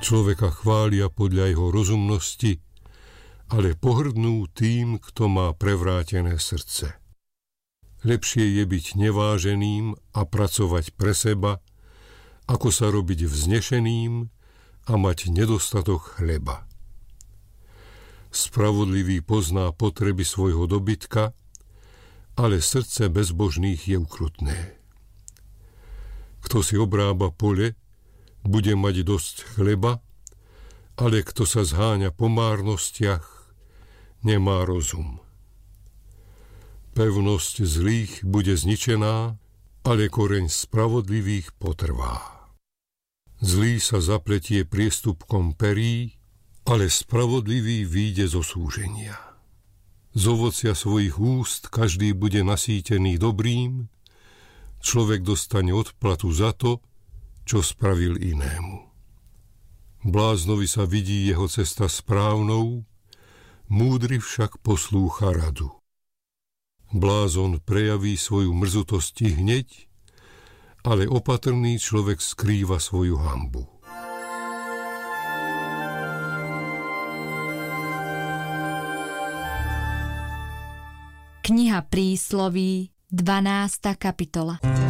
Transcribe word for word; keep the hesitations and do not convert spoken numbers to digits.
Človeka chvália podľa jeho rozumnosti, ale pohrdnú tým, kto má prevrátené srdce. Lepšie je byť neváženým a pracovať pre seba, ako sa robiť vznešeným a mať nedostatok chleba. Spravodlivý pozná potreby svojho dobytka, ale srdce bezbožných je ukrutné. Kto si obrába pole, bude mať dosť chleba, ale kto sa zháňa po márnostiach, nemá rozum. Pevnosť zlých bude zničená, ale koreň spravodlivých potrvá. Zlý sa zapletie priestupkom perí, ale spravodlivý vyjde zo súženia. Z ovocia svojich úst každý bude nasýtený dobrým, človek dostane odplatu za to, čo spravil inému. Bláznovi sa vidí jeho cesta správnou, múdry však poslúcha radu. Blázon prejaví svoju mrzutosť hneď, ale opatrný človek skrýva svoju hanbu. Kniha Prísloví, dvanásta kapitola.